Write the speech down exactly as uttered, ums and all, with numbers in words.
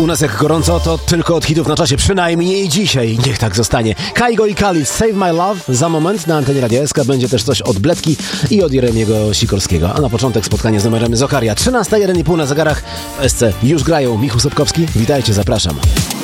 U nas jak gorąco, to tylko od hitów na czasie, przynajmniej dzisiaj. Niech tak zostanie. Kaigo i Kali, Save My Love. Za moment na antenie Radia S K będzie też coś od Bledki i od Jeremiego Sikorskiego. A na początek spotkanie z numerem z Okaria. trzynasta jeden i pół na zegarach w S C już grają. Michał Sobkowski, witajcie, zapraszam.